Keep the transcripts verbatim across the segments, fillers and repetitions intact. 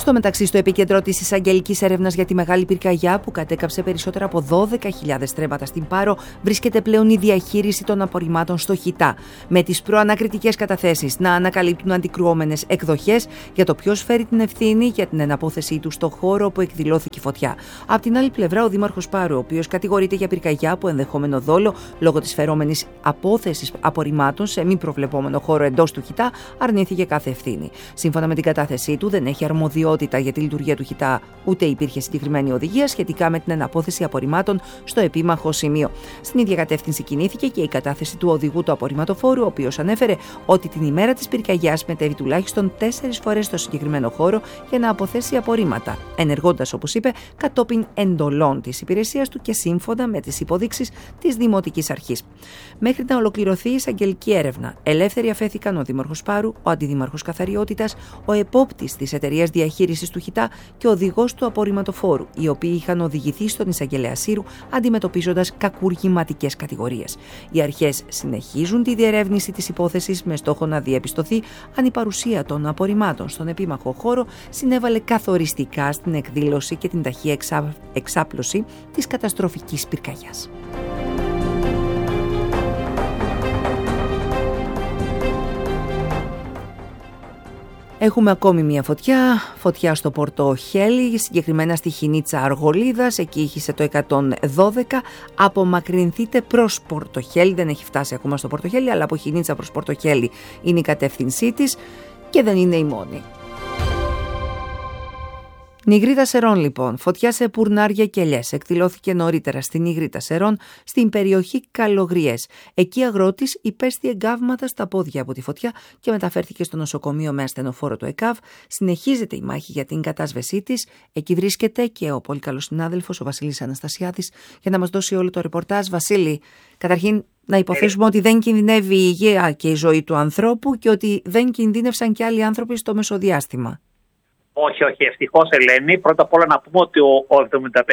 Στο μεταξύ, στο επίκεντρο της εισαγγελικής έρευνας για τη μεγάλη πυρκαγιά που κατέκαψε περισσότερα από δώδεκα χιλιάδες στρέμματα στην Πάρο, βρίσκεται πλέον η διαχείριση των απορριμμάτων στο Χιτά, με τις προανακριτικές καταθέσεις να ανακαλύπτουν αντικρουόμενες εκδοχές για το ποιος φέρει την ευθύνη για την εναπόθεσή του στο χώρο όπου εκδηλώθηκε η φωτιά. Απ' την άλλη πλευρά, ο Δήμαρχος Πάρου, ο οποίος κατηγορείται για πυρκαγιά από ενδεχόμενο δόλο λόγω της φερόμενης απόθεσης απορριμμάτων σε μη προβλεπόμενο χώρο εντός του Χιτά, αρνήθηκε κάθε ευθύνη. Σύμφωνα με την κατάθεσή του, δεν έχει αρμοδιότητα για τη λειτουργία του Χιτά, ούτε υπήρχε συγκεκριμένη οδηγία σχετικά με την εναπόθεση απορριμμάτων στο επίμαχο σημείο. Στην ίδια κατεύθυνση κινήθηκε και η κατάθεση του οδηγού του απορριμματοφόρου, ο οποίος ανέφερε ότι την ημέρα της πυρκαγιάς μετέβη τουλάχιστον τέσσερις φορές στο συγκεκριμένο χώρο για να αποθέσει απορρίμματα, ενεργώντας, όπως είπε, κατόπιν εντολών της υπηρεσίας του και σύμφωνα με τις υποδείξεις της Δημοτικής Αρχής. Μέχρι να ολοκληρωθεί η εισαγγελική έρευνα, ελεύθεροι αφέθηκαν ο Δήμαρχος Πάρου, ο Αντιδήμαρχος Καθαριότητας, ο επόπτης της εταιρείας διαχείρισης του Χιτά και ο οδηγός του απορριμματοφόρου, οι οποίοι είχαν οδηγηθεί στον εισαγγελέα Σύρου αντιμετωπίζοντας κακουργηματικές κατηγορίες. Οι αρχές συνεχίζουν τη διερεύνηση της υπόθεσης με στόχο να διαπιστωθεί αν η παρουσία των απορριμμάτων στον επίμαχο χώρο συνέβαλε καθοριστικά στην εκδήλωση και την ταχεία εξά... εξάπλωση της καταστροφικής πυρκαγιάς. Έχουμε ακόμη μια φωτιά, φωτιά στο Πόρτο Χέλη, συγκεκριμένα στη Χινίτσα Αργολίδας, εκεί ήχησε το εκατόν δώδεκα. Απομακρυνθείτε προς Πόρτο Χέλη, δεν έχει φτάσει ακόμα στο Πόρτο Χέλη, αλλά από Χινίτσα προς Πόρτο Χέλη είναι η κατεύθυνσή της και δεν είναι η μόνη. Νιγρήτα Σερών, λοιπόν. Φωτιά σε πουρνάρια και ελιές. Εκδηλώθηκε νωρίτερα στην Νιγρήτα Σερών, στην περιοχή Καλογριές. Εκεί αγρότης υπέστη εγκάβματα στα πόδια από τη φωτιά και μεταφέρθηκε στο νοσοκομείο με ασθενοφόρο του ΕΚΑΒ. Συνεχίζεται η μάχη για την κατάσβεσή της. Εκεί βρίσκεται και ο πολύ καλός συνάδελφος, ο Βασίλης Αναστασιάδης, για να μας δώσει όλο το ρεπορτάζ. Βασίλη, καταρχήν να υποθέσουμε ότι δεν κινδυνεύει η υγεία και η ζωή του ανθρώπου και ότι δεν κινδύνευσαν και άλλοι άνθρωποι στο μεσοδιάστημα. Όχι, όχι, ευτυχώς, Ελένη. Πρώτα απ' όλα να πούμε ότι ο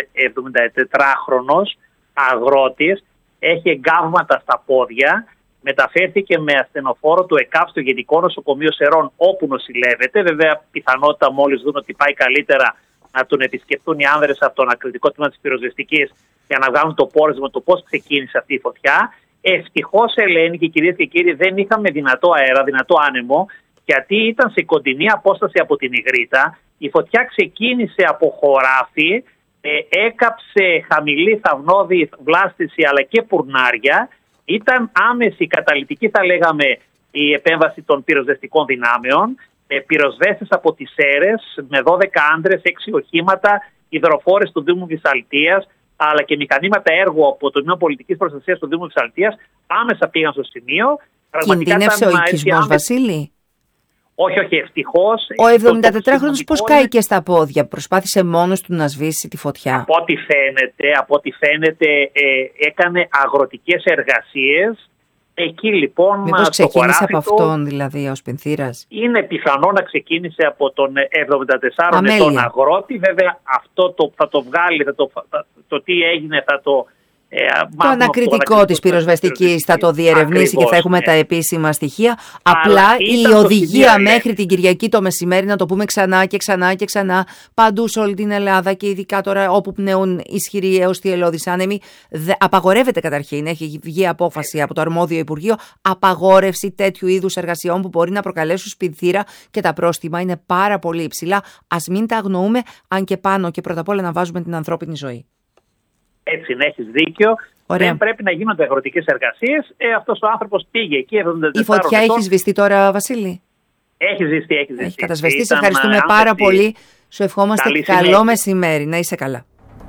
εβδομηντατετράχρονος αγρότης έχει εγκάβματα στα πόδια, μεταφέρθηκε με ασθενοφόρο του ΕΚΑΒ στο Γενικό Νοσοκομείο Σερών, όπου νοσηλεύεται. Βέβαια, πιθανότητα μόλις δουν ότι πάει καλύτερα να τον επισκεφτούν οι άνδρες από το ανακριτικό τμήμα της πυροσβεστικής για να βγάλουν το πόρισμα του πώς ξεκίνησε αυτή η φωτιά. Ευτυχώς, Ελένη και κυρίες και κύριοι, δεν είχαμε δυνατό αέρα, δυνατό άνεμο, γιατί ήταν σε κοντινή απόσταση από την Νιγρήτα. Η φωτιά ξεκίνησε από χωράφι, ε, έκαψε χαμηλή θαυνώδη βλάστηση αλλά και πουρνάρια. Ήταν άμεση καταλυτική, θα λέγαμε, η επέμβαση των πυροσβεστικών δυνάμεων. Ε, πυροσβέστες από τις Σέρρες με δώδεκα άντρες, έξι οχήματα, υδροφόρες του Δήμου Βυσσαλτίας, αλλά και μηχανήματα έργου από το Τμήμα Πολιτικής Προστασίας του Δήμου Βυσσαλτίας άμεσα πήγαν στο σημείο. Κινδύνευσε ο οικισμός, Βασίλη? Όχι, όχι, ευτυχώς. Ο εβδομηντατετράχρονος πώς κάηκε στα πόδια, προσπάθησε μόνος του να σβήσει τη φωτιά? Από ό,τι φαίνεται, από ό,τι φαίνεται ε, έκανε αγροτικές εργασίες. Εκεί λοιπόν. Μήπως ξεκίνησε από αυτόν δηλαδή ως πενθήρας? Είναι πιθανό να ξεκίνησε από τον εβδομηντατεσσάρων ετών αγρότη. Βέβαια αυτό το, θα το βγάλει, θα το, θα, το τι έγινε θα το... Ε, το ανακριτικό της πυροσβεστικής θα το διερευνήσει. Ακριβώς, και θα έχουμε ναι. τα επίσημα στοιχεία. Απλά η οδηγία σημείο, μέχρι την Κυριακή το μεσημέρι, να το πούμε ξανά και ξανά και ξανά, παντού σε όλη την Ελλάδα και ειδικά τώρα όπου πνέουν ισχυροί έως θυελλώδεις άνεμοι, δε, απαγορεύεται καταρχήν, έχει βγει απόφαση από το αρμόδιο Υπουργείο, απαγόρευση τέτοιου είδους εργασιών που μπορεί να προκαλέσουν σπινθήρα και τα πρόστιμα είναι πάρα πολύ υψηλά. Ας μην τα αγνοούμε, αν και πάνω και πρώτα απ' όλα να βάζουμε την ανθρώπινη ζωή. Έτσι, να έχεις δίκιο. Ωραία. Δεν πρέπει να γίνονται αγροτικές εργασίες. Ε, αυτός ο άνθρωπος πήγε εκεί. Η φωτιά έχει σβηστεί τώρα, Βασίλη? Έχει σβηστεί, έχει σβηστεί. Έχει κατασβεστεί. Σε ευχαριστούμε πάρα άνθρωποι... πολύ. Σου ευχόμαστε καλό συνέχεια. Μεσημέρι. Να είσαι καλά.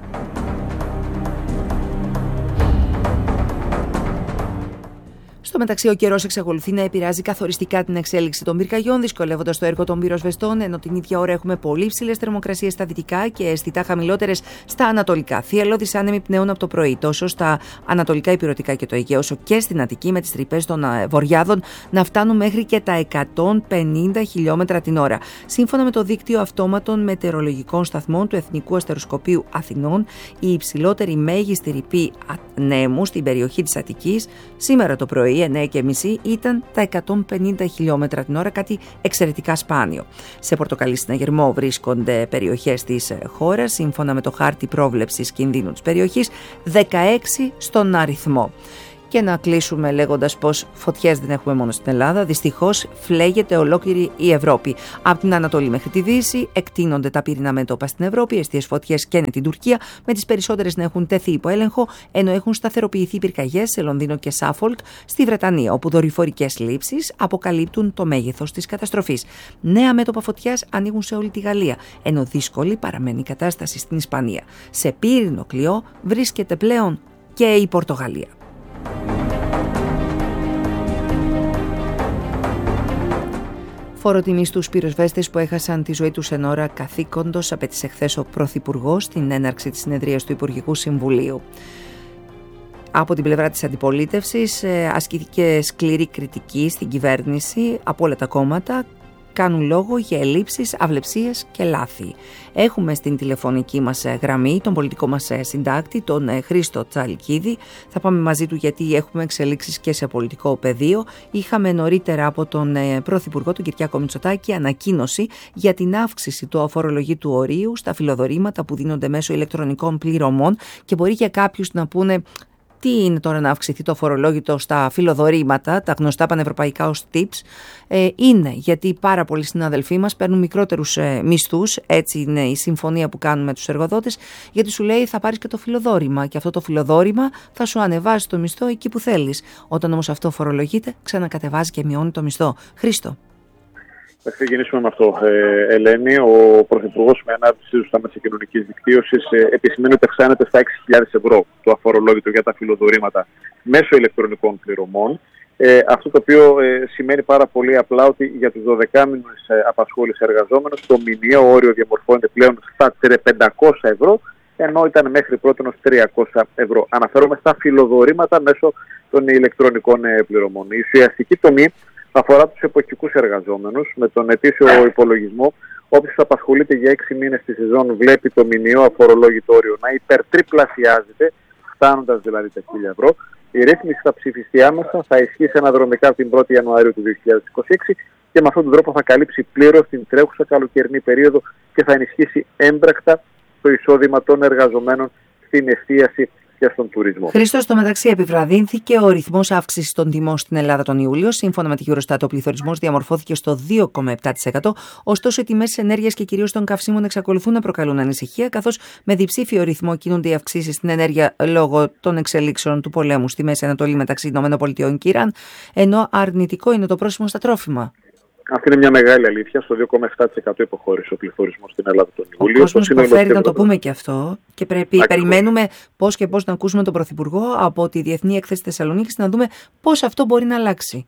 Στο μεταξύ, ο καιρός εξακολουθεί να επηρεάζει καθοριστικά την εξέλιξη των πυρκαγιών, δυσκολεύοντας το έργο των πυροσβεστών, ενώ την ίδια ώρα έχουμε πολύ ψηλές θερμοκρασίες στα δυτικά και αισθητά χαμηλότερες στα ανατολικά. Θυελλώδεις άνεμοι πνέουν από το πρωί, τόσο στα ανατολικά ηπειρωτικά και το Αιγαίο, όσο και στην Αττική, με τις τρυπές των βορειάδων να φτάνουν μέχρι και τα εκατόν πενήντα χιλιόμετρα την ώρα. Σύμφωνα με το δίκτυο αυτόματων μετεωρολογικών σταθμών του Εθνικού Αστεροσκοπείου Αθηνών, η υψηλότερη μέγιστη ρηπή ανέμου στην περιοχή της Αττικής σήμερα το πρωί πρωί, εννιά και μισή, ήταν τα εκατόν πενήντα χιλιόμετρα την ώρα, κάτι εξαιρετικά σπάνιο. Σε πορτοκαλί συναγερμό βρίσκονται περιοχές της χώρας, σύμφωνα με το χάρτη πρόβλεψης κινδύνου της περιοχής, δεκαέξι στον αριθμό. Και να κλείσουμε λέγοντας πως φωτιές δεν έχουμε μόνο στην Ελλάδα, δυστυχώς φλέγεται ολόκληρη η Ευρώπη. Από την Ανατολή μέχρι τη Δύση εκτείνονται τα πυρηνά μέτωπα στην Ευρώπη, εστίες φωτιές καίνε την Τουρκία, με τις περισσότερες να έχουν τεθεί υπό έλεγχο, ενώ έχουν σταθεροποιηθεί πυρκαγιές σε Λονδίνο και Σάφολκ, στη Βρετανία, όπου δορυφορικές λήψεις αποκαλύπτουν το μέγεθος της καταστροφής. Νέα μέτωπα φωτιάς ανοίγουν σε όλη τη Γαλλία, ενώ δύσκολη παραμένει η κατάσταση στην Ισπανία. Σε πύρινο κλειό βρίσκεται πλέον και η Πορτογαλία. Φόρο τιμή στους πυροσβέστες που έχασαν τη ζωή τους εν ώρα καθήκοντος, απέτησε χθες ο Πρωθυπουργός στην έναρξη της συνεδρίας του Υπουργικού Συμβουλίου. Από την πλευρά της αντιπολίτευσης ασκήθηκε σκληρή κριτική στην κυβέρνηση από όλα τα κόμματα. Κάνουν λόγο για ελλείψεις, αυλεψίες και λάθη. Έχουμε στην τηλεφωνική μας γραμμή τον πολιτικό μας συντάκτη, τον Χρήστο Τσαλκίδη. Θα πάμε μαζί του γιατί έχουμε εξελίξεις και σε πολιτικό πεδίο. Είχαμε νωρίτερα από τον Πρωθυπουργό, τον Κυριάκο Μητσοτάκη, ανακοίνωση για την αύξηση του αφορολογήτου ορίου στα φιλοδορήματα που δίνονται μέσω ηλεκτρονικών πληρωμών, και μπορεί για κάποιους να πούνε: τι είναι τώρα να αυξηθεί το φορολόγητο στα φιλοδορήματα, τα γνωστά πανευρωπαϊκά ως tips? Ε, είναι γιατί πάρα πολλοί συναδελφοί μας παίρνουν μικρότερους ε, μισθούς, έτσι είναι η συμφωνία που κάνουν με τους εργοδότες, γιατί σου λέει θα πάρεις και το φιλοδόρημα και αυτό το φιλοδόρημα θα σου ανεβάσει το μισθό εκεί που θέλεις. Όταν όμως αυτό φορολογείται, ξανακατεβάζει και μειώνει το μισθό. Χρήστο. Θα ξεκινήσουμε με αυτό, ε, Ελένη. Ο Πρωθυπουργός, με ανάρτησή του στα μέσα κοινωνικής δικτύωσης, ε, επισημαίνει ότι αυξάνεται στα έξι χιλιάδες ευρώ το αφορολόγητο για τα φιλοδορήματα μέσω ηλεκτρονικών πληρωμών. Ε, αυτό το οποίο ε, σημαίνει πάρα πολύ απλά ότι για τους δώδεκα μήνες ε, απασχόληση εργαζόμενους το μηνιαίο όριο διαμορφώνεται πλέον στα πεντακόσια ευρώ, ενώ ήταν μέχρι πρώτον ως τριακόσια ευρώ. Αναφέρομαι στα φιλοδορήματα μέσω των ηλεκτρονικών ε, πληρωμών. Η ουσιαστική τομή αφορά τους εποχικούς εργαζόμενους. Με τον ετήσιο υπολογισμό, όποιος απασχολείται για έξι μήνες τη σεζόν βλέπει το μηνιαίο αφορολόγητο όριο να υπερτριπλασιάζεται, φτάνοντας δηλαδή τα χίλια ευρώ. Η ρύθμιση θα ψηφιστεί άμεσα, θα ισχύσει αναδρομικά από την πρώτη Ιανουαρίου του δύο χιλιάδες είκοσι έξι και με αυτόν τον τρόπο θα καλύψει πλήρως την τρέχουσα καλοκαιρινή περίοδο και θα ενισχύσει έμπρακτα το εισόδημα των εργαζομένων στην εστίαση και στον τουρισμό. Χρήστο, στο μεταξύ, επιβραδύνθηκε ο ρυθμός αύξησης των τιμών στην Ελλάδα τον Ιούλιο. Σύμφωνα με τη Eurostat, ο πληθωρισμός διαμορφώθηκε στο δύο κόμμα επτά τοις εκατό. Ωστόσο, οι τιμές της ενέργειας και κυρίως των καυσίμων εξακολουθούν να προκαλούν ανησυχία, καθώς με διψήφιο ρυθμό κινούνται οι αυξήσεις στην ενέργεια λόγω των εξελίξεων του πολέμου στη Μέση Ανατολή μεταξύ ΗΠΑ και Ιράν, ενώ αρνητικό είναι το πρόσημο στα τρόφιμα. Αυτή είναι μια μεγάλη αλήθεια. Στο δύο κόμμα επτά τοις εκατό υποχώρησε ο πληθωρισμός στην Ελλάδα τον Ιούλιο. Ο κόσμος υποφέρει, να το πούμε και αυτό. Και πρέπει, περιμένουμε πώς και πώς να ακούσουμε τον Πρωθυπουργό από τη Διεθνή Έκθεση Θεσσαλονίκης να δούμε πώς αυτό μπορεί να αλλάξει.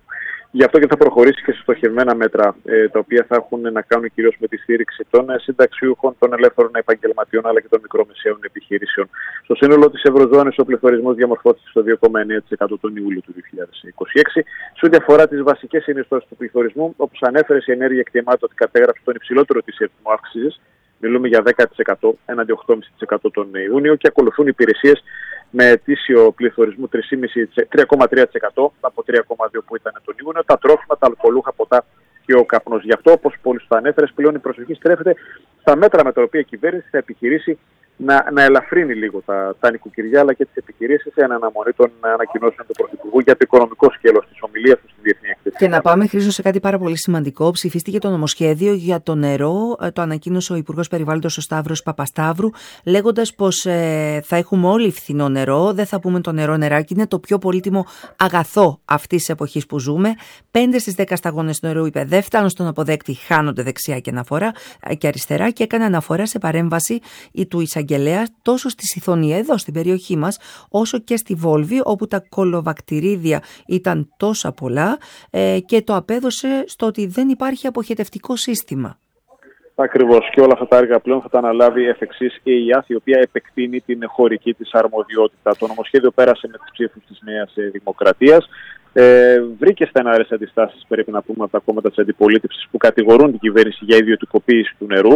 Γι' αυτό και θα προχωρήσει και σε στοχευμένα μέτρα, ε, τα οποία θα έχουν να κάνουν κυρίως με τη στήριξη των ε, συνταξιούχων, των ελεύθερων επαγγελματιών αλλά και των μικρομεσαίων επιχειρήσεων. Στο σύνολο της Ευρωζώνης ο πληθωρισμός διαμορφώθηκε στο δύο κόμμα εννιά τοις εκατό τον Ιούλιο του δύο χιλιάδες είκοσι έξι. Σε ό,τι αφορά τις βασικές συνιστώσεις του πληθωρισμού, όπως ανέφερε, η ενέργεια εκτιμάται ότι κατέγραψε τον υψηλότερο της ρυθμό αύξησης. Μιλούμε για δέκα τοις εκατό έναντι οκτώ κόμμα πέντε τοις εκατό τον Ιούνιο, και ακολουθούν υπηρεσίες με ετήσιο πληθωρισμό τρία κόμμα τρία τοις εκατό από τρία κόμμα δύο τοις εκατό που ήταν τον Ιούνιο, τα τρόφιμα, τα αλκοολούχα ποτά και ο καπνός. Γι' αυτό, όπως πολύ σωστά ανέφερες, πλέον η προσοχή στρέφεται στα μέτρα με τα οποία η κυβέρνηση θα επιχειρήσει να, να ελαφρύνει λίγο τα, τα νοικοκυριά αλλά και τις επιχειρήσεις εν αναμονή των ανακοινώσεων του Πρωθυπουργού για το οικονομικό σκέλος της ομιλίας του στη Διεθνή Έκθεση. Και να πάμε, Χρήστο, σε κάτι πάρα πολύ σημαντικό. Ψηφίστηκε το νομοσχέδιο για το νερό. Το ανακοίνωσε ο Υπουργός Περιβάλλοντος, ο Σταύρος Παπασταύρου, λέγοντας πως ε, θα έχουμε όλοι φθηνό νερό. Δεν θα πούμε το νερό νεράκι, είναι το πιο πολύτιμο αγαθό αυτής της εποχής που ζούμε. Πέντε στις δέκα σταγόνες νερού, είπε, δεν φτάνουν στον αποδέκτη, χάνονται δεξιά και αναφορά και αριστερά, και έκανε αναφορά σε παρέμβαση του εισαγγελέα τόσο στη Σιθωνία, εδώ στην περιοχή μας, όσο και στη Βόλβη, όπου τα κολοβακτηρίδια ήταν τόσα πολλά ε, και το απέδωσε στο ότι δεν υπάρχει αποχετευτικό σύστημα. Ακριβώς, και όλα αυτά τα έργα πλέον θα τα αναλάβει εφ' εξής η ΕΙΑΘ, η οποία επεκτείνει την χωρική της αρμοδιότητα. Το νομοσχέδιο πέρασε με τις ψήφους της Νέας Δημοκρατίας. Ε, βρήκε στεναρές αντιστάσεις, πρέπει να πούμε, από τα κόμματα της αντιπολίτευσης που κατηγορούν την κυβέρνηση για ιδιωτικοποίηση του νερού.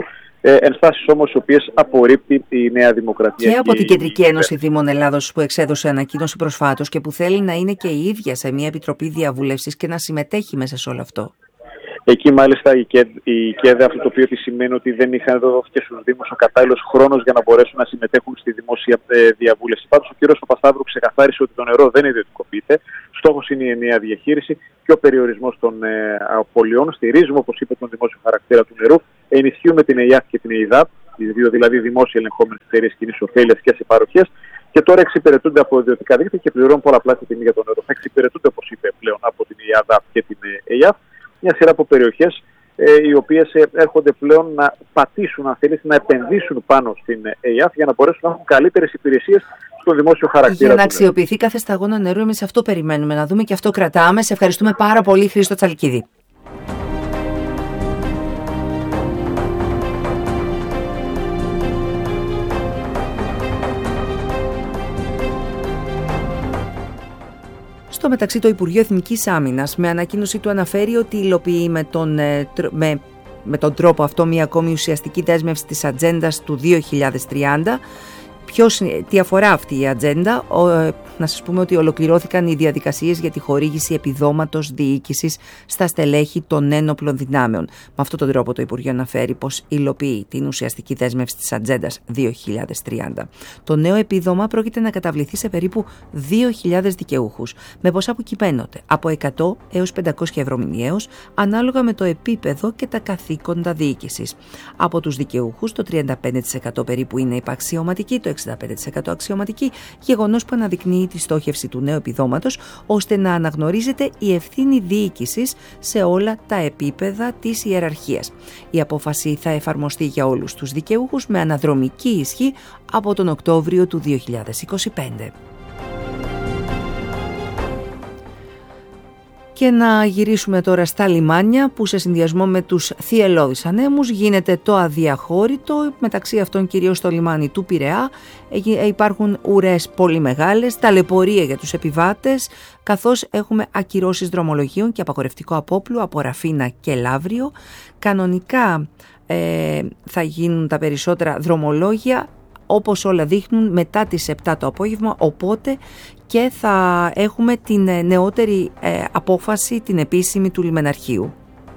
Ε, ενστάσεις όμως οι οποίες απορρίπτει η Νέα Δημοκρατία. Και από την Κεντρική Ένωση Δήμων Ελλάδος που εξέδωσε ανακοίνωση προσφάτως και που θέλει να είναι και η ίδια σε μια επιτροπή διαβούλευσης και να συμμετέχει μέσα σε όλο αυτό. Εκεί μάλιστα η ΚΕΔ, η ΚΕΔ αυτό το οποίο σημαίνει ότι δεν είχαν δόθηκε στους Δήμους ο κατάλληλος χρόνος για να μπορέσουν να συμμετέχουν στη δημόσια διαβούλευση. Πάντως ο κ. Παπασταύρου ξεκαθάρισε ότι το νερό δεν ιδιωτικοποιείται. Στόχος είναι η ενιαία διαχείριση και ο περιορισμός των ε, απολειών. Στηρίζουμε, όπως είπε, τον δημόσιο χαρακτήρα του νερού. Ενισχύουμε την ΕΙΑΚ και την ΕΙΔΑΠ, οι δύο δηλαδή δημόσια ελεγχόμενες εταιρείες κοινής ωφέλειας και σε παροχές. Και τώρα εξυπηρετούνται από ιδιωτικά δίκτυα και πληρώνουν πολλαπλάσια τιμή για το νερό. Θα εξυπηρετούνται, όπως είπε πλέον, από την ΕΙΑΔΑΠ και την ΕΙΑΦ. Μια σειρά από περιοχές ε, οι οποίες ε, έρχονται πλέον να πατήσουν, αν θέλεις, να επενδύσουν πάνω στην ΕΙΑΦ για να μπορέσουν να έχουν καλύτερες υπηρεσίες στο δημόσιο χαρακτήρα. Για να αξιοποιηθεί κάθε σταγόνα νερού, εμείς αυτό περιμένουμε να δούμε και αυτό κρατάμε. Σε ευχαριστούμε πάρα πολύ, Χρήστο Τσαλκίδη. Στο μεταξύ, το Υπουργείο Εθνικής Άμυνας με ανακοίνωση του αναφέρει ότι υλοποιεί με τον, με, με τον τρόπο αυτό μια ακόμη ουσιαστική δέσμευση της ατζέντας του δύο χιλιάδες τριάντα. Ποιος, τι αφορά αυτή η ατζέντα? Ο, να σας πούμε ότι ολοκληρώθηκαν οι διαδικασίες για τη χορήγηση επιδόματος διοίκησης στα στελέχη των ένοπλων δυνάμεων. Με αυτόν τον τρόπο το Υπουργείο αναφέρει πως υλοποιεί την ουσιαστική δέσμευση της ατζέντας δύο χιλιάδες τριάντα. Το νέο επίδομα πρόκειται να καταβληθεί σε περίπου δύο χιλιάδες δικαιούχους, με ποσά που κυμαίνονται από εκατό έως πεντακόσια ευρώ μηνιαίως, ανάλογα με το επίπεδο και τα καθήκοντα διοίκησης. Από τους δικαιούχους, το τριάντα πέντε τοις εκατό περίπου είναι υπαξιωματικοί, το εξήντα πέντε τοις εκατό αξιωματικοί, γεγονός που αναδεικνύει τη στόχευση του νέου επιδόματος ώστε να αναγνωρίζεται η ευθύνη διοίκησης σε όλα τα επίπεδα της ιεραρχίας. Η απόφαση θα εφαρμοστεί για όλους τους δικαιούχους με αναδρομική ισχύ από τον Οκτώβριο του δύο χιλιάδες είκοσι πέντε. Και να γυρίσουμε τώρα στα λιμάνια που σε συνδυασμό με τους θυελλώδεις ανέμους γίνεται το αδιαχώρητο, μεταξύ αυτών κυρίως στο λιμάνι του Πειραιά. Υπάρχουν ουρές πολύ μεγάλες, ταλαιπωρία για τους επιβάτες, καθώς έχουμε ακυρώσεις δρομολογίων και απαγορευτικό απόπλου από Ραφίνα και Λαύριο. Κανονικά ε, θα γίνουν τα περισσότερα δρομολόγια, όπως όλα δείχνουν, μετά τις επτά το απόγευμα, οπότε και θα έχουμε την νεότερη ε, απόφαση, την επίσημη του λιμεναρχείου.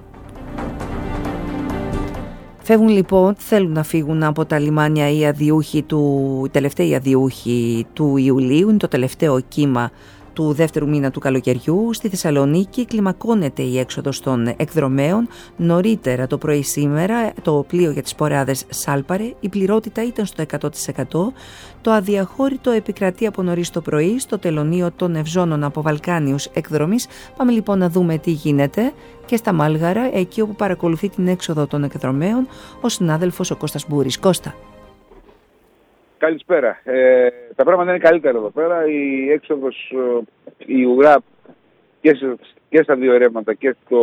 Φεύγουν λοιπόν, θέλουν να φύγουν από τα λιμάνια οι αδιούχοι του, οι τελευταίοι αδιούχοι του Ιουλίου, είναι το τελευταίο κύμα του δεύτερου μήνα του καλοκαιριού. Στη Θεσσαλονίκη κλιμακώνεται η έξοδος των εκδρομέων. Νωρίτερα το πρωί σήμερα το πλοίο για τις Πορεάδες σάλπαρε, η πληρότητα ήταν στο εκατό τοις εκατό. Το αδιαχώρητο επικρατεί από νωρίς το πρωί στο τελωνείο των Ευζώνων από Βαλκάνιους εκδρομής. Πάμε λοιπόν να δούμε τι γίνεται και στα Μάλγαρα, εκεί όπου παρακολουθεί την έξοδο των εκδρομέων ο συνάδελφος ο Κώστας Μπούρης. Κώστα. Καλησπέρα. Ε, τα πράγματα είναι καλύτερα εδώ πέρα. Η έξοδος, η ουρά και, σε, και στα δύο ρεύματα και, στο,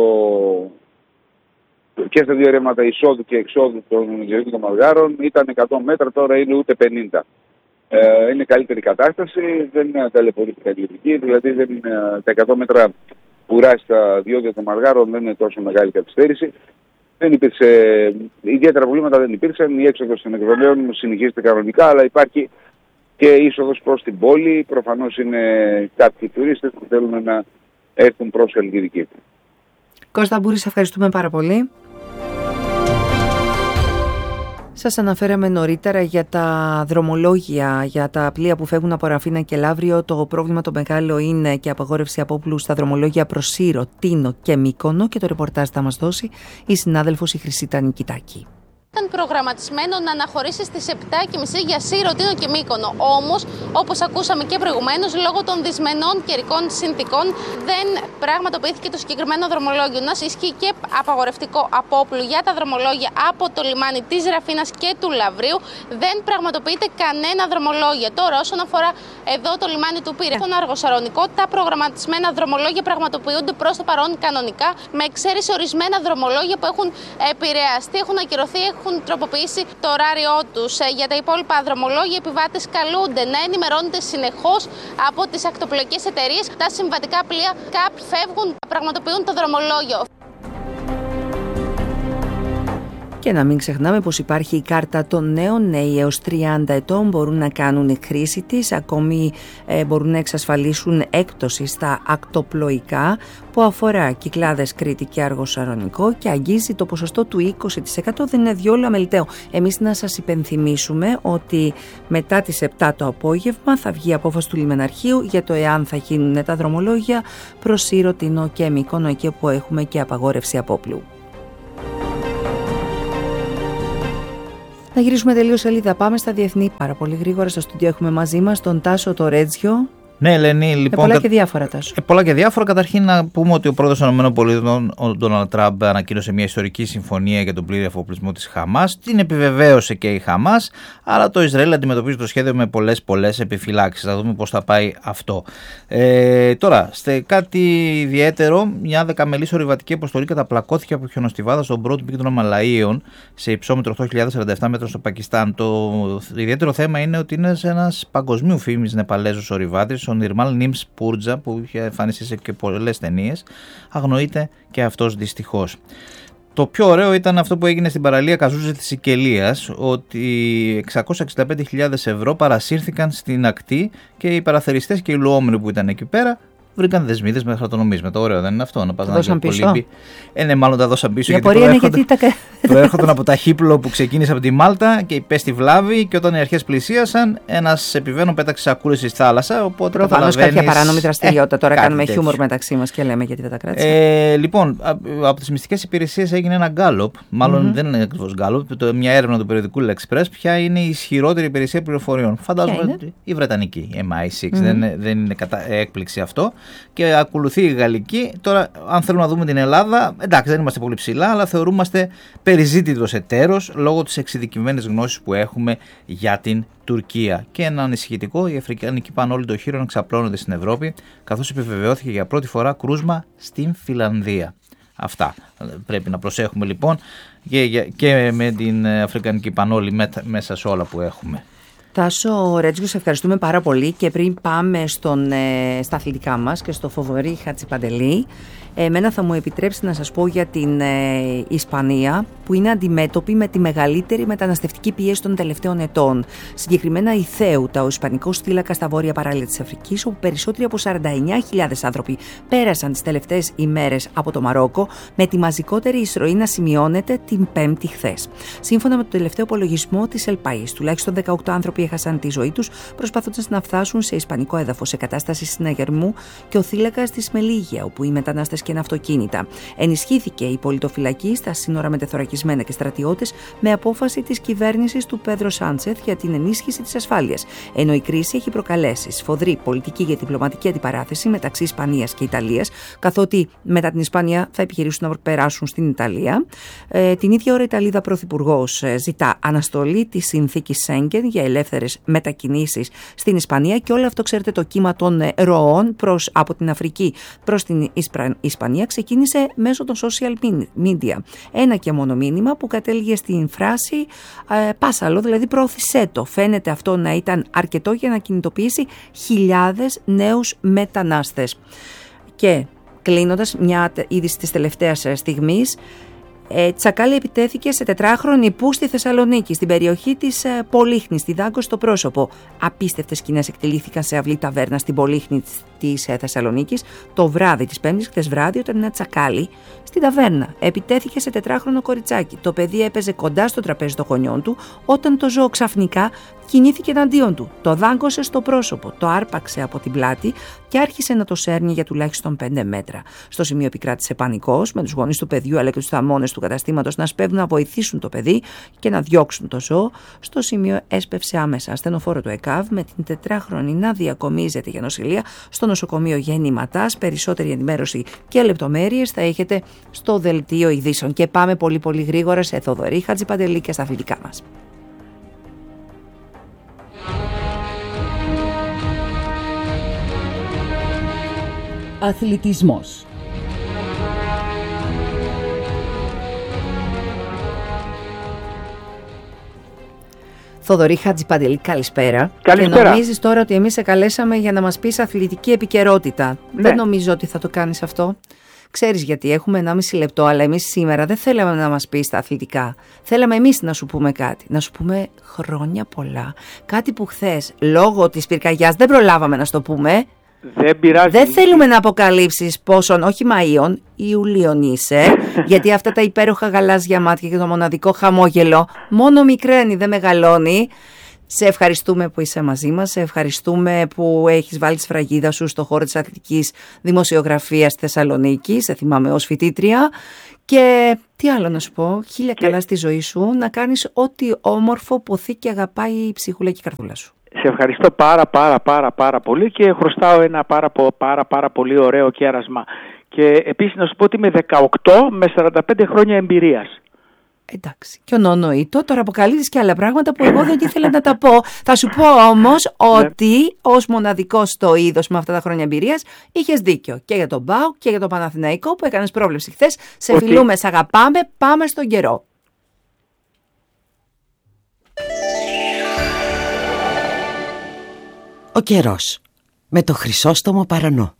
και στα δύο ρεύματα εισόδου και εξόδου των Γεωργίων των Μαλγάρων ήταν εκατό μέτρα, τώρα είναι ούτε πενήντα. Ε, είναι καλύτερη κατάσταση, δεν είναι ταλαιπωρητικά ιδιωτική, δηλαδή δεν είναι, τα εκατό μέτρα ουρά στα διόδια των Μαλγάρων δεν είναι τόσο μεγάλη καθυστέρηση. Δεν υπήρξε, ιδιαίτερα προβλήματα δεν υπήρξαν, η έξοδος των εκδρομέων συνεχίζεται κανονικά, αλλά υπάρχει και είσοδος προς την πόλη. Προφανώς είναι κάποιοι τουρίστες που θέλουν να έρθουν προς Χαλκιδική. Κώστα Μπούρη, σε ευχαριστούμε πάρα πολύ. Σας αναφέραμε νωρίτερα για τα δρομολόγια, για τα πλοία που φεύγουν από Ραφίνα και Λαύριο. Το πρόβλημα το μεγάλο είναι και απαγόρευση απόπλου στα δρομολόγια προς Σύρο, Τίνο και Μύκονο, και το ρεπορτάζ θα μας δώσει η συνάδελφος η Χρυσίτα Νικητάκη. Ήταν προγραμματισμένο να αναχωρήσει στις επτά και μισή για Σύρο, Τίνο και Μύκονο. Όμως, όπως ακούσαμε και προηγουμένως, λόγω των δυσμενών καιρικών συνθηκών δεν πραγματοποιήθηκε το συγκεκριμένο δρομολόγιο. Να ισχύει και απαγορευτικό απόπλου για τα δρομολόγια από το λιμάνι της Ραφίνας και του Λαυρίου. Δεν πραγματοποιείται κανένα δρομολόγιο. Τώρα, όσον αφορά εδώ το λιμάνι του Πειραιά, στον Αργοσαρονικό, τα προγραμματισμένα δρομολόγια πραγματοποιούνται προς το παρόν κανονικά, με εξαίρεση ορισμένα δρομολόγια που έχουν επηρεαστεί, έχουν ακυρωθεί, έχουν τροποποιήσει το ωράριό τους. Για τα υπόλοιπα δρομολόγια, οι επιβάτες καλούνται να ενημερώνονται συνεχώς από τις ακτοπλοϊκές εταιρείες. Τα συμβατικά πλοία κάποιοι φεύγουν, πραγματοποιούν το δρομολόγιο. Και να μην ξεχνάμε πως υπάρχει η κάρτα των νέων. Νέοι έως τριάντα ετών μπορούν να κάνουν χρήση της, ακόμη ε, μπορούν να εξασφαλίσουν έκπτωση στα ακτοπλοϊκά που αφορά Κυκλάδες, Κρήτη και Άργο Σαρονικό και αγγίζει το ποσοστό του είκοσι τοις εκατό, δεν είναι διόλου αμεληταίο. Εμείς να σας υπενθυμίσουμε ότι μετά τις επτά το απόγευμα θα βγει η απόφαση του Λιμεναρχείου για το εάν θα γίνουν τα δρομολόγια προς Σύρο, Τινό και Μύκονο, εκεί που έχουμε και απαγόρευση απόπλου. Να γυρίσουμε τελείως σελίδα. Πάμε στα διεθνή. Πάρα πολύ γρήγορα στο στούντιο έχουμε μαζί μας τον Τάσο το Ρέτζιο. Ναι, Ελένη, λοιπόν. Ε, πολλά και διάφορα, Τάσο. Ε, πολλά και διάφορα. Καταρχήν, να πούμε ότι ο πρόεδρος των ΗΠΑ, ο Ντόναλντ Τραμπ, ανακοίνωσε μια ιστορική συμφωνία για τον πλήρη αφοπλισμό της Χαμάς. Την επιβεβαίωσε και η Χαμάς, αλλά το Ισραήλ αντιμετωπίζει το σχέδιο με πολλές πολλές επιφυλάξεις. Θα δούμε πώς θα πάει αυτό. Ε, τώρα, σε κάτι ιδιαίτερο, μια δεκαμελής ορειβατική αποστολή καταπλακώθηκε από χιονοστιβάδα στον πρώτο πίκο των Αμαλαΐων σε υψόμετρο οκτώ χιλιάδες σαράντα επτά μέτρων στο Πακιστάν. Το ιδιαίτερο θέμα είναι ότι είναι ένας παγκοσμίου φήμης Νεπαλέζος ορειβάτης, ο Νιρμάλ Νίμς Πούρτζα, που είχε εμφανιστεί σε και πολλές ταινίες, αγνοείται και αυτός δυστυχώς. Το πιο ωραίο ήταν αυτό που έγινε στην παραλία Καζούζε της Σικελίας, ότι εξακόσιες εξήντα πέντε χιλιάδες ευρώ παρασύρθηκαν στην ακτή και οι παραθεριστές και οι λουόμενοι που ήταν εκεί πέρα βρήκαν δεσμίδες με χαρτονομίσματα. Ωραίο δεν είναι αυτό? Να πας να δώσεις πολύ. Ε, ναι, μάλλον τα δώσαν πίσω. Η γιατί προέρχονταν, γιατί τα... προέρχονταν από τα χίπλο που ξεκίνησε από τη Μάλτα και υπέστη βλάβη. Και όταν οι αρχές πλησίασαν, ένας επιβαίνων πέταξε σακούλες στη θάλασσα. Οπότε προφανώς κάποια παράνομη δραστηριότητα. Ε, Τώρα κάνουμε τέτοιο. χιούμορ μεταξύ μας και λέμε γιατί δεν τα κράτησε. Ε, λοιπόν, από τις μυστικές υπηρεσίες έγινε ένα γκάλοπ. Μάλλον mm-hmm. δεν είναι ακριβώς γκάλοπ. Μια έρευνα του περιοδικού L'Express. Ποια είναι η ισχυρότερη υπηρεσία πληροφοριών? Φαντάζομαι η βρετανική, η εμ άι εξ. Mm-hmm. Δεν, δεν είναι κατα... έκπληξη αυτό. Και ακολουθεί η γαλλική. Τώρα, αν θέλουμε να δούμε την Ελλάδα, εντάξει, δεν είμαστε πολύ ψηλά, αλλά θεωρούμαστε περιζήτητος εταίρος λόγω της εξειδικευμένης γνώσης που έχουμε για την Τουρκία. Και ένα ανησυχητικό, η Αφρικανική Πανόλη των Χείρων εξαπλώνονται στην Ευρώπη, καθώς επιβεβαιώθηκε για πρώτη φορά κρούσμα στην Φιλανδία. Αυτά. Πρέπει να προσέχουμε λοιπόν και, και με την Αφρικανική Πανόλη μέσα σε όλα που έχουμε. Τάσο Ρέτζιο, σε ευχαριστούμε πάρα πολύ και πριν πάμε στον, ε, στα αθλητικά μας και στο Θοδωρή Χατζηπαντελή, εμένα θα μου επιτρέψει να σας πω για την ε, Ισπανία που είναι αντιμέτωπη με τη μεγαλύτερη μεταναστευτική πίεση των τελευταίων ετών. Συγκεκριμένα η Θέουτα, ο ισπανικός θύλακας στα βόρεια παράλια της Αφρικής, όπου περισσότεροι από σαράντα εννιά χιλιάδες άνθρωποι πέρασαν τις τελευταίες ημέρες από το Μαρόκο, με τη μαζικότερη εισρωή να σημειώνεται την Πέμπτη χθες. Σύμφωνα με το τελευταίο υπολογισμό της ΕΛΠΑΗΣ, τουλάχιστον δεκαοκτώ άνθρωποι έχασαν τη ζωή τους προσπαθώντας να φτάσουν σε ισπανικό έδαφος σε κατάσταση συναγερμού και ο θύλακας της Μελίγια, όπου οι μετανάστες και αυτοκίνητα. Ενισχύθηκε η πολιτοφυλακή στα σύνορα με τεθωρακισμένα και στρατιώτες με απόφαση της κυβέρνησης του Πέδρο Σάντσεθ για την ενίσχυση της ασφάλειας. Ενώ η κρίση έχει προκαλέσει σφοδρή πολιτική και διπλωματική αντιπαράθεση μεταξύ Ισπανίας και Ιταλίας, καθότι μετά την Ισπανία θα επιχειρήσουν να περάσουν στην Ιταλία. Ε, την ίδια ώρα η Ιταλίδα Πρωθυπουργός ζητά αναστολή της συνθήκης Σέγγεν για ελεύθερες μετακινήσεις στην Ισπανία και όλο αυτό, ξέρετε, το κύμα των ροών προς, από την Αφρική προς την Ισπανία. Η Ισπανία ξεκίνησε μέσω των social media. Ένα και μόνο μήνυμα που κατέληγε στην φράση ε, «πάσαλο», δηλαδή «προώθησέ το». Φαίνεται αυτό να ήταν αρκετό για να κινητοποιήσει χιλιάδες νέους μετανάστες. Και κλείνοντας, μια είδηση της τελευταίας στιγμής, Ε, Τσακάλι επιτέθηκε σε τετράχρονη πού στη Θεσσαλονίκη, στην περιοχή της ε, Πολύχνης, στη Δάγκο στο πρόσωπο. Απίστευτες σκηνές εκτελήθηκαν σε αυλή ταβέρνα στην Πολύχνη της ε, Θεσσαλονίκης το βράδυ της Πέμπτης, χτες βράδυ, όταν ένα τσακάλι στην ταβέρνα επιτέθηκε σε τετράχρονο κοριτσάκι. Το παιδί έπαιζε κοντά στο τραπέζι των γονιών του, όταν το ζώο ξαφνικά κινήθηκε εναντίον του. Το δάγκωσε στο πρόσωπο, το άρπαξε από την πλάτη και άρχισε να το σέρνει για τουλάχιστον πέντε μέτρα. Στο σημείο επικράτησε πανικός, με τους γονείς του παιδιού αλλά και τους θαμώνες του καταστήματος να σπέβουν να βοηθήσουν το παιδί και να διώξουν το ζώο. Στο σημείο έσπευσε άμεσα ασθενοφόρο του ΕΚΑΒ, με την τετράχρονη να διακομίζεται για νοσηλεία στο νοσοκομείο Γέννηματάς. Περισσότερη ενημέρωση και λεπτομέρειες θα έχετε στο δελτίο ειδήσεων. Και πάμε πολύ πολύ γρήγορα σε Θοδωρή Χατζηπαντελή και στα αθλητικά μας. Αθλητισμός. Θοδωρή Χατζηπαντελή, καλησπέρα. Καλησπέρα. Και νομίζεις τώρα ότι εμείς σε καλέσαμε για να μας πεις αθλητική επικαιρότητα? Ναι. Δεν νομίζω ότι θα το κάνεις αυτό. Ξέρεις γιατί, έχουμε ενάμιση λεπτό, αλλά εμείς σήμερα δεν θέλαμε να μας πεις τα αθλητικά. Θέλαμε εμείς να σου πούμε κάτι, να σου πούμε χρόνια πολλά. Κάτι που χθες, λόγω της πυρκαγιάς, δεν προλάβαμε να σου το πούμε. Δεν πειράζει. Δεν θέλουμε να αποκαλύψεις πόσον, όχι Μαΐων, Ιουλίων είσαι, γιατί αυτά τα υπέροχα γαλάζια μάτια και το μοναδικό χαμόγελο μόνο μικραίνει, δεν μεγαλώνει. Σε ευχαριστούμε που είσαι μαζί μας, σε ευχαριστούμε που έχεις βάλει τη σφραγίδα σου στο χώρο της αθλητικής δημοσιογραφίας στη Θεσσαλονίκη, σε θυμάμαι ως φοιτήτρια. Και τι άλλο να σου πω, χίλια και... καλά στη ζωή σου, να κάνεις ό,τι όμορφο ποθεί και αγαπάει η ψυχούλα και η καρδούλα σου. Σε ευχαριστώ πάρα πάρα πάρα πάρα πολύ και χρωστάω ένα πάρα πάρα πάρα πολύ ωραίο κέρασμα. Και επίσης να σου πω ότι είμαι δεκαοκτώ με σαράντα πέντε χρόνια εμπειρίας. Εντάξει, και ο νονοήτο, τώρα αποκαλύπτεις και άλλα πράγματα που εγώ δεν ήθελα να τα πω. Θα σου πω όμως ότι ως μοναδικός στο είδος με αυτά τα χρόνια εμπειρίας είχες δίκιο και για τον ΠΑΟΚ και για τον Παναθηναϊκό που έκανες πρόβλεψη χθες. Σε ότι... φιλούμε, σε αγαπάμε, πάμε στον καιρό. Ο καιρός με το Χρυσόστομο Παρανό.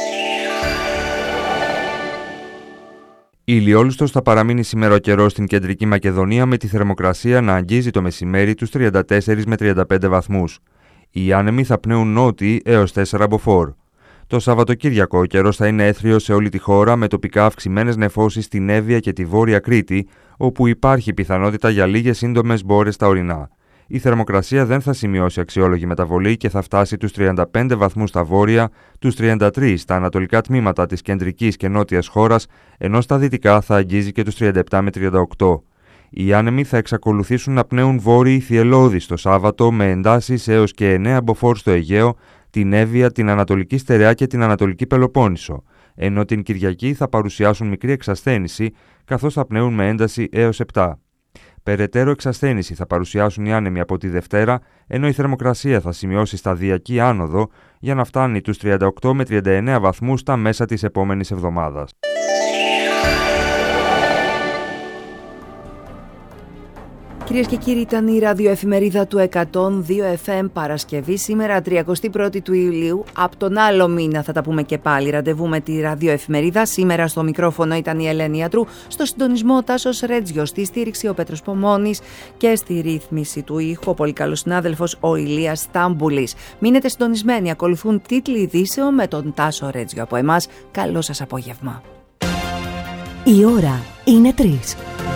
Ηλιόλουστος θα παραμείνει σήμερα ο καιρός στην Κεντρική Μακεδονία, με τη θερμοκρασία να αγγίζει το μεσημέρι τους τριάντα τέσσερα με τριάντα πέντε βαθμούς. Οι άνεμοι θα πνέουν νότιοι έως τέσσερα μποφόρ. Το Σαββατοκύριακο ο καιρός θα είναι έθριος σε όλη τη χώρα, με τοπικά αυξημένες νεφώσεις στην Εύβοια και τη Βόρεια Κρήτη, όπου υπάρχει πιθανότητα για λίγες σύντομες μπόρες στα ορεινά. Η θερμοκρασία δεν θα σημειώσει αξιόλογη μεταβολή και θα φτάσει τους τριάντα πέντε βαθμούς στα βόρεια, τους τριάντα τρία στα ανατολικά τμήματα της κεντρικής και νότιας χώρας, ενώ στα δυτικά θα αγγίζει και τους τριάντα επτά με τριάντα οκτώ. Οι άνεμοι θα εξακολουθήσουν να πνέουν βόρειοι θυελλώδεις το Σάββατο, με εντάσεις έως και εννέα μποφόρ στο Αιγαίο, την Εύβοια, την Ανατολική Στερεά και την Ανατολική Πελοπόννησο, ενώ την Κυριακή θα παρουσιάσουν μικρή εξασθένηση, καθώς θα πνέουν με ένταση έως επτά. Περαιτέρω εξασθένηση θα παρουσιάσουν οι άνεμοι από τη Δευτέρα, ενώ η θερμοκρασία θα σημειώσει σταδιακή άνοδο για να φτάνει τους τριάντα οκτώ με τριάντα εννέα βαθμούς στα μέσα της επόμενης εβδομάδας. Κυρίες και κύριοι, ήταν η ραδιοεφημερίδα του εκατόν δύο εφ εμ Παρασκευή, σήμερα τριαντά πρώτη του Ιουλίου. Από τον άλλο μήνα θα τα πούμε και πάλι. Ραντεβού με τη ραδιοεφημερίδα. Σήμερα στο μικρόφωνο ήταν η Ελένη Ιατρού, στο συντονισμό ο Τάσος Ρέτζιο, στη στήριξη ο Πέτρος Πομώνης και στη ρύθμιση του ήχου ο πολύ καλός συνάδελφος ο Ηλίας Στάμπουλης. Μείνετε συντονισμένοι, ακολουθούν τίτλοι ειδήσεων με τον Τάσο Ρέτζιο. Από εμάς, καλό σας απόγευμα. Η ώρα είναι τρεις.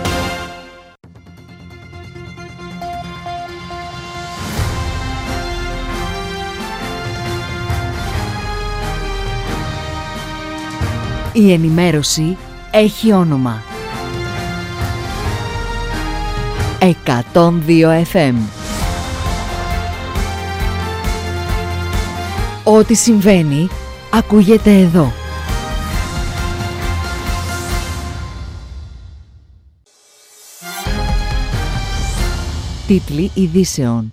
Η ενημέρωση έχει όνομα. εκατόν δύο εφ εμ. Ό,τι συμβαίνει, ακούγεται εδώ. Τίτλοι ειδήσεων.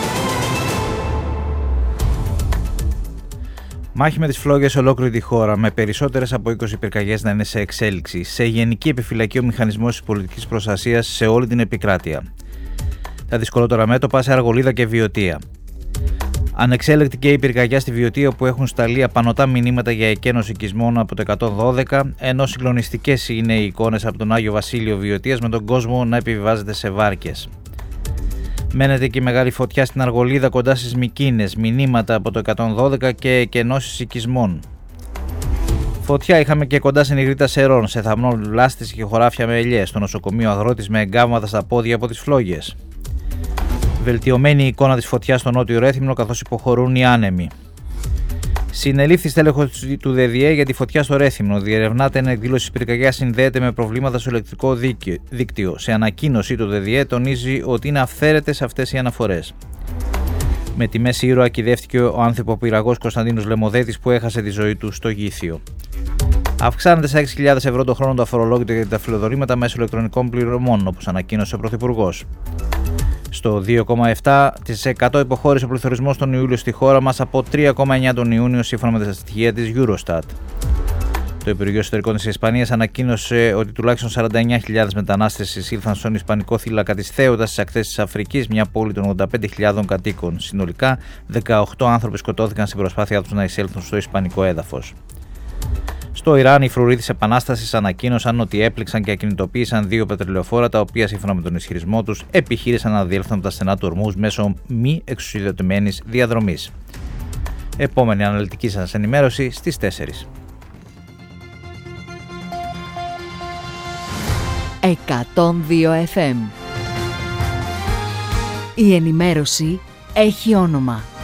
Μάχη με τις φλόγες σε ολόκληρη τη χώρα, με περισσότερες από είκοσι πυρκαγιές να είναι σε εξέλιξη. Σε γενική επιφυλακή ο μηχανισμός της πολιτικής προστασίας σε όλη την επικράτεια. Τα δυσκολότερα μέτωπα σε Αργολίδα και Βιωτία. Ανεξέλεκτη και η πυρκαγιά στη Βιωτία, όπου έχουν σταλεί απανωτά μηνύματα για εκένωση οικισμών από το εκατόν δώδεκα, ενώ συγκλονιστικές είναι οι εικόνες από τον Άγιο Βασίλειο Βιωτίας, με τον κόσμο να επιβιβάζεται σε βάρκες. Μένεται και η μεγάλη φωτιά στην Αργολίδα κοντά στις Μικίνες, μηνύματα από το εκατόν δώδεκα και εκενώσεις οικισμών. Φωτιά είχαμε και κοντά στην Ιγρήτα Σερών, σε θαμνό βλάστηση και χωράφια με ελιές, στο νοσοκομείο Αγρότης με εγκάβματα στα πόδια από τις φλόγες. Βελτιωμένη η εικόνα της φωτιάς στο νότιο Ρέθυμνο, καθώς υποχωρούν οι άνεμοι. Συνελήφθη στέλεχος του ΔΕΔΙΕ για τη φωτιά στο Ρέθυμνο. Διερευνάται αν η εκδήλωση πυρκαγιάς συνδέεται με προβλήματα στο ηλεκτρικό δίκτυο. Σε ανακοίνωση του ΔΕΔΙΕ τονίζει ότι είναι αυθαίρετες αυτές οι αναφορές. Με τη μέση ήρωα κυδεύτηκε ο ανθυποπυραγός Κωνσταντίνος Λεμοδέτης, που έχασε τη ζωή του στο Γήθιο. Αυξάνεται στα έξι χιλιάδες ευρώ το χρόνο το αφορολόγητο για τα φιλοδορήματα μέσω ηλεκτρονικών πληρωμών, όπως ανακοίνωσε ο Πρωθυπουργός. Στο δύο κόμμα επτά τοις εκατό υποχώρησε ο πληθωρισμός τον Ιούλιο στη χώρα μας από τρία κόμμα εννέα τον Ιούνιο, σύμφωνα με τα στοιχεία της Eurostat. Το Υπουργείο Εσωτερικών της Ισπανίας ανακοίνωσε ότι τουλάχιστον σαράντα εννέα χιλιάδες μετανάστες εισήλθαν στον Ισπανικό θύλακα της Θέουτας στις ακτές της Αφρικής, μια πόλη των ογδόντα πέντε χιλιάδων κατοίκων. Συνολικά, δεκαοκτώ άνθρωποι σκοτώθηκαν στην προσπάθειά τους να εισέλθουν στο Ισπανικό έδαφος. Στο Ιράν, οι φρουροί της Επανάστασης ανακοίνωσαν ότι έπληξαν και ακινητοποίησαν δύο πετρελαιοφόρα, τα οποία σύμφωνα με τον ισχυρισμό τους επιχείρησαν να διέλθουν από τα στενά του Ορμούζ μέσω μη εξουσιοδοτημένης διαδρομής. Επόμενη αναλυτική σας ενημέρωση στις τέσσερις. εκατόν δύο εφ εμ. Η ενημέρωση έχει όνομα.